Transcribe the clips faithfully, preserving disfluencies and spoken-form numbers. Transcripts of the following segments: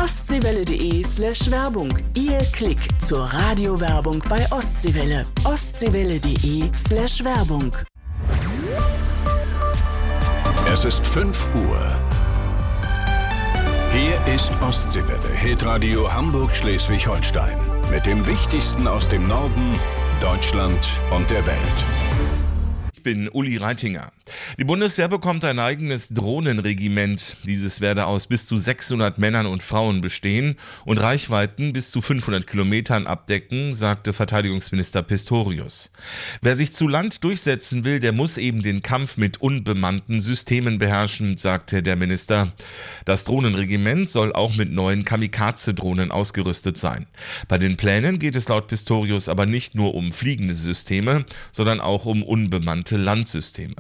ostseewelle.de slash Werbung. Ihr Klick zur Radiowerbung bei Ostseewelle. ostseewelle.de slash Werbung. Es ist fünf Uhr. Hier ist Ostseewelle, Hitradio Hamburg-Schleswig-Holstein. Mit dem Wichtigsten aus dem Norden, Deutschland und der Welt. Ich bin Uli Reitinger. Die Bundeswehr bekommt ein eigenes Drohnenregiment. Dieses werde aus bis zu sechshundert Männern und Frauen bestehen und Reichweiten bis zu fünfhundert Kilometern abdecken, sagte Verteidigungsminister Pistorius. Wer sich zu Land durchsetzen will, der muss eben den Kampf mit unbemannten Systemen beherrschen, sagte der Minister. Das Drohnenregiment soll auch mit neuen Kamikaze-Drohnen ausgerüstet sein. Bei den Plänen geht es laut Pistorius aber nicht nur um fliegende Systeme, sondern auch um unbemannte Landsysteme.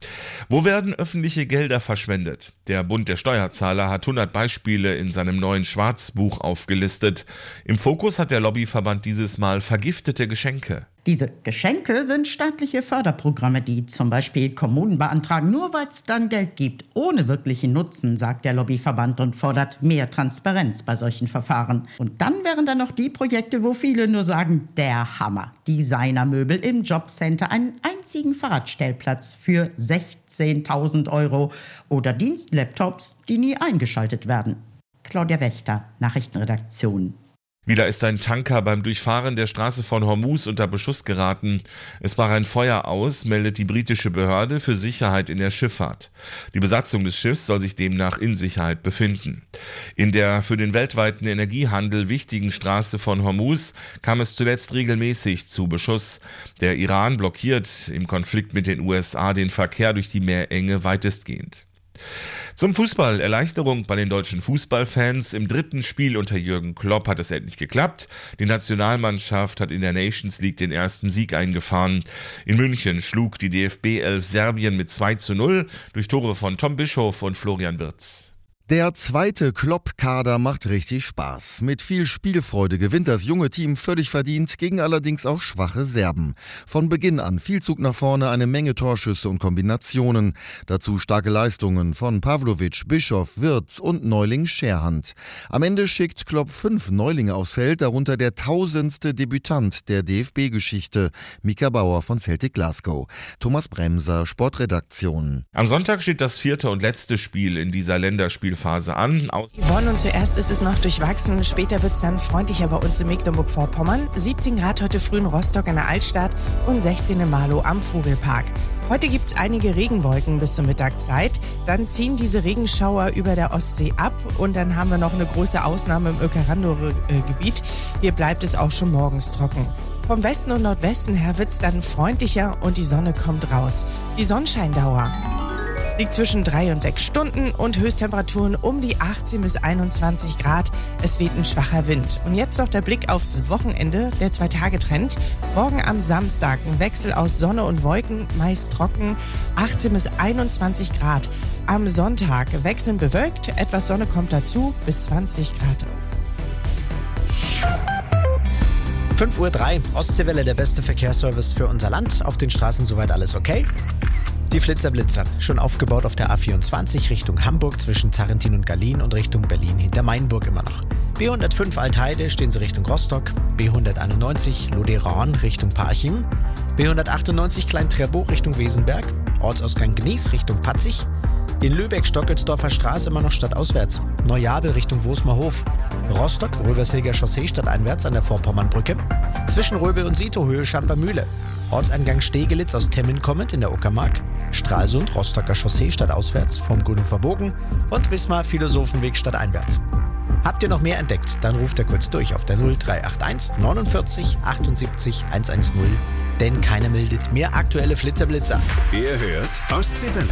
Wo werden öffentliche Gelder verschwendet? Der Bund der Steuerzahler hat hundert Beispiele in seinem neuen Schwarzbuch aufgelistet. Im Fokus hat der Lobbyverband dieses Mal vergiftete Geschenke. Diese Geschenke sind staatliche Förderprogramme, die zum Beispiel Kommunen beantragen, nur weil es dann Geld gibt, ohne wirklichen Nutzen, sagt der Lobbyverband und fordert mehr Transparenz bei solchen Verfahren. Und dann wären da noch die Projekte, wo viele nur sagen, der Hammer. Designermöbel im Jobcenter, einen einzigen Fahrradstellplatz für sechzehntausend Euro oder Dienstlaptops, die nie eingeschaltet werden. Claudia Wächter, Nachrichtenredaktion. Wieder ist ein Tanker beim Durchfahren der Straße von Hormuz unter Beschuss geraten. Es brach ein Feuer aus, meldet die britische Behörde für Sicherheit in der Schifffahrt. Die Besatzung des Schiffs soll sich demnach in Sicherheit befinden. In der für den weltweiten Energiehandel wichtigen Straße von Hormuz kam es zuletzt regelmäßig zu Beschuss. Der Iran blockiert im Konflikt mit den U S A den Verkehr durch die Meerenge weitestgehend. Zum Fußball. Erleichterung bei den deutschen Fußballfans. Im dritten Spiel unter Jürgen Klopp hat es endlich geklappt. Die Nationalmannschaft hat in der Nations League den ersten Sieg eingefahren. In München schlug die D F B elf Serbien mit zwei zu null durch Tore von Tom Bischof und Florian Wirtz. Der zweite Klopp-Kader macht richtig Spaß. Mit viel Spielfreude gewinnt das junge Team völlig verdient, gegen allerdings auch schwache Serben. Von Beginn an viel Zug nach vorne, eine Menge Torschüsse und Kombinationen. Dazu starke Leistungen von Pavlovic, Bischof, Wirtz und Neuling Scherhand. Am Ende schickt Klopp fünf Neulinge aufs Feld, darunter der tausendste Debütant der D F B-Geschichte, Mika Bauer von Celtic Glasgow. Thomas Bremser, Sportredaktion. Am Sonntag steht das vierte und letzte Spiel in dieser Länderspielphase an. Yvonne, und zuerst ist es noch durchwachsen, später wird es dann freundlicher bei uns in Mecklenburg-Vorpommern. siebzehn Grad heute früh in Rostock an der Altstadt und sechzehn in Marlow am Vogelpark. Heute gibt es einige Regenwolken bis zur Mittagszeit. Dann ziehen diese Regenschauer über der Ostsee ab und dann haben wir noch eine große Ausnahme im Öckerando-Gebiet. Hier bleibt es auch schon morgens trocken. Vom Westen und Nordwesten her wird es dann freundlicher und die Sonne kommt raus. Die Sonnenscheindauer liegt zwischen drei und sechs Stunden und Höchsttemperaturen um die achtzehn bis einundzwanzig Grad. Es weht ein schwacher Wind. Und jetzt noch der Blick aufs Wochenende, der Zwei-Tage-Trend. Morgen am Samstag ein Wechsel aus Sonne und Wolken, meist trocken, achtzehn bis einundzwanzig Grad. Am Sonntag wechselnd bewölkt, etwas Sonne kommt dazu, bis zwanzig Grad. fünf Uhr drei, Ostseewelle, der beste Verkehrsservice für unser Land. Auf den Straßen soweit alles okay? Die Flitzer-Blitzer, schon aufgebaut auf der A vierundzwanzig Richtung Hamburg zwischen Zarrentin und Gallien und Richtung Berlin hinter Mainburg immer noch. B hundertfünf Altheide stehen sie Richtung Rostock, B hunderteinundneunzig Loderan Richtung Parchim, B hundertachtundneunzig Klein-Trebow Richtung Wesenberg, Ortsausgang Gnies Richtung Patzig, in Lübeck-Stockelsdorfer Straße immer noch stadtauswärts, Neujabel Richtung Wosmerhof, Rostock, Rövershilger Chaussee stadteinwärts an der Vorpommernbrücke, zwischen Röbel und Sitohöhe Schampermühle, Ortseingang Stegelitz aus Temmin kommend in der Uckermark, Stralsund, Rostocker Chaussee stadtauswärts vom Grünhofer Bogen und Wismar Philosophenweg stadteinwärts. Habt ihr noch mehr entdeckt, dann ruft ihr kurz durch auf der null drei acht eins neunundvierzig achtundsiebzig hundertzehn, denn keiner meldet mehr aktuelle Flitterblitzer. Ihr hört Ostseewelle.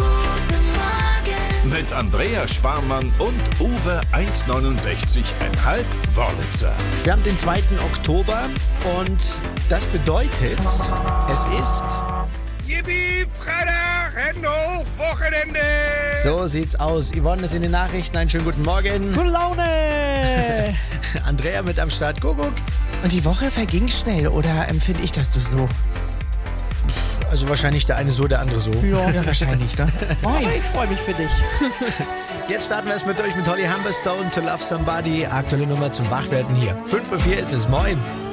Mit Andrea Sparmann und Uwe eins neunundsechzig Komma fünf Wörlitzer. Wir haben den zweiten Oktober und das bedeutet, es ist... Yippie, Freitag, Hände hoch, Wochenende! So sieht's aus. Yvonne ist in den Nachrichten. Einen schönen guten Morgen. Gute Laune! Andrea mit am Start. Kuckuck. Und die Woche verging schnell, oder empfinde ich das so? Also wahrscheinlich der eine so, der andere so. Ja, ja wahrscheinlich, ne? Oh, ich freue mich für dich. Jetzt starten wir erstmal durch mit Holly Humberstone, To Love Somebody. Aktuelle Nummer zum Wachwerden hier. fünf Uhr vier ist es, moin.